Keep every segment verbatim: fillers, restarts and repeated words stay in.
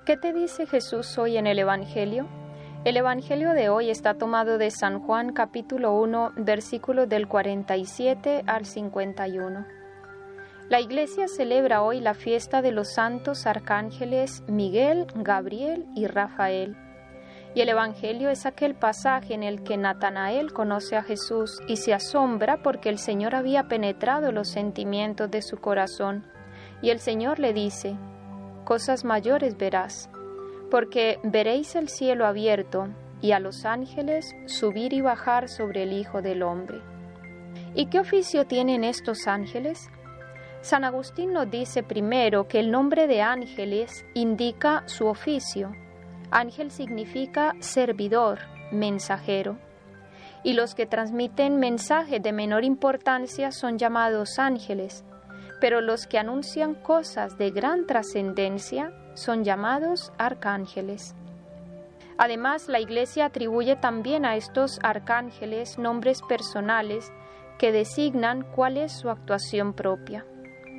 ¿Qué te dice Jesús hoy en el Evangelio? El Evangelio de hoy está tomado de San Juan capítulo uno, versículos del cuarenta y siete al cincuenta y uno. La Iglesia celebra hoy la fiesta de los santos arcángeles Miguel, Gabriel y Rafael. Y el Evangelio es aquel pasaje en el que Natanael conoce a Jesús y se asombra porque el Señor había penetrado los sentimientos de su corazón. Y el Señor le dice: cosas mayores verás, porque veréis el cielo abierto y a los ángeles subir y bajar sobre el Hijo del Hombre. ¿Y qué oficio tienen estos ángeles? San Agustín nos dice primero que el nombre de ángeles indica su oficio. Ángel significa servidor, mensajero. Y los que transmiten mensajes de menor importancia son llamados ángeles, pero los que anuncian cosas de gran trascendencia son llamados arcángeles. Además, la Iglesia atribuye también a estos arcángeles nombres personales que designan cuál es su actuación propia.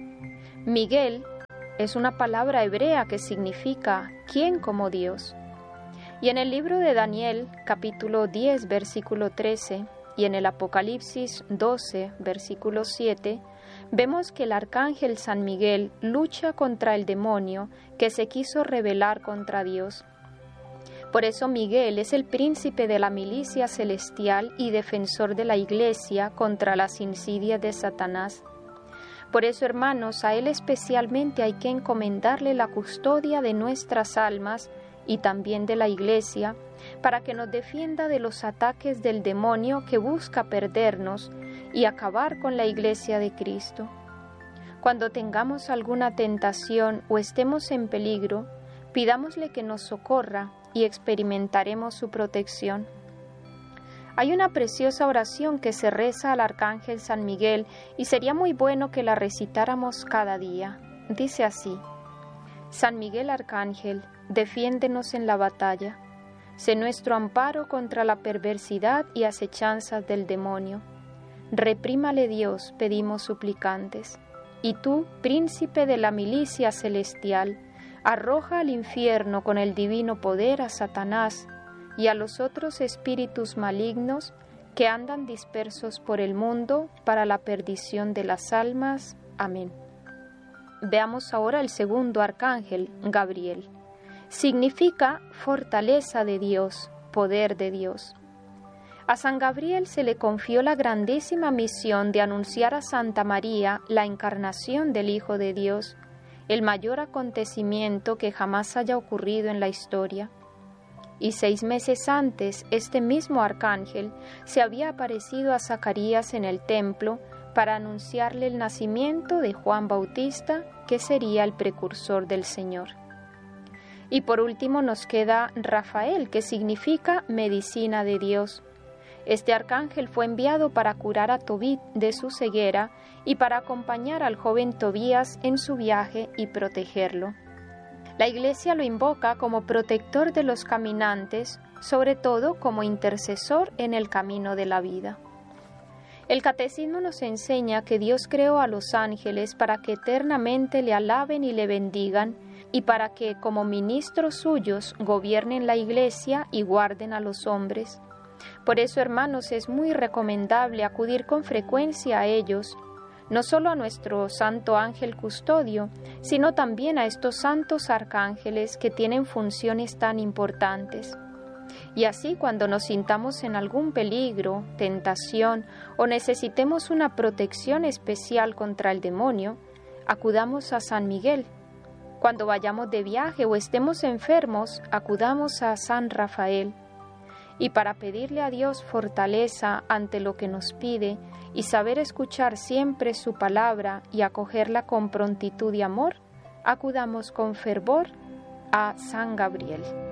Miguel es una palabra hebrea que significa ¿quién como Dios? Y en el libro de Daniel, capítulo diez, versículo trece, y en el Apocalipsis doce, versículo siete, vemos que el arcángel San Miguel lucha contra el demonio que se quiso rebelar contra Dios. Por eso Miguel es el príncipe de la milicia celestial y defensor de la Iglesia contra las insidias de Satanás. Por eso, hermanos, a él especialmente hay que encomendarle la custodia de nuestras almas y también de la Iglesia, para que nos defienda de los ataques del demonio que busca perdernos y acabar con la Iglesia de Cristo. Cuando tengamos alguna tentación o estemos en peligro, pidámosle que nos socorra y experimentaremos su protección. Hay una preciosa oración que se reza al Arcángel San Miguel y sería muy bueno que la recitáramos cada día. Dice así: San Miguel Arcángel, defiéndenos en la batalla. Sé nuestro amparo contra la perversidad y acechanzas del demonio. Reprímale Dios, pedimos suplicantes. Y tú, príncipe de la milicia celestial, arroja al infierno con el divino poder a Satanás y a los otros espíritus malignos que andan dispersos por el mundo para la perdición de las almas. Amén. Veamos ahora el segundo arcángel, Gabriel. Significa fortaleza de Dios, poder de Dios. A San Gabriel se le confió la grandísima misión de anunciar a Santa María la encarnación del Hijo de Dios, el mayor acontecimiento que jamás haya ocurrido en la historia. Y seis meses antes, este mismo arcángel se había aparecido a Zacarías en el templo para anunciarle el nacimiento de Juan Bautista, que sería el precursor del Señor. Y por último nos queda Rafael, que significa medicina de Dios. Este arcángel fue enviado para curar a Tobit de su ceguera y para acompañar al joven Tobías en su viaje y protegerlo. La Iglesia lo invoca como protector de los caminantes, sobre todo como intercesor en el camino de la vida. El Catecismo nos enseña que Dios creó a los ángeles para que eternamente le alaben y le bendigan, y para que, como ministros suyos, gobiernen la Iglesia y guarden a los hombres. Por eso, hermanos, es muy recomendable acudir con frecuencia a ellos, no solo a nuestro santo ángel custodio, sino también a estos santos arcángeles que tienen funciones tan importantes. Y así, cuando nos sintamos en algún peligro, tentación o necesitemos una protección especial contra el demonio, acudamos a San Miguel. Cuando vayamos de viaje o estemos enfermos, acudamos a San Rafael. Y para pedirle a Dios fortaleza ante lo que nos pide y saber escuchar siempre su palabra y acogerla con prontitud y amor, acudamos con fervor a San Gabriel.